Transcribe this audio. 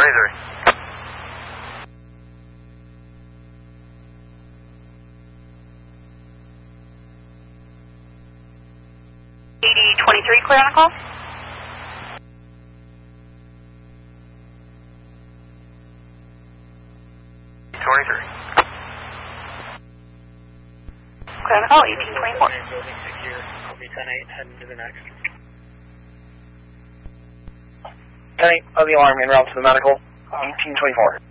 Razor. 23, clear on the call. Clear on the call, 1824. Building secure. I'll be 10-8, heading to the next. 10-8 of the alarm en route to the medical. 1824.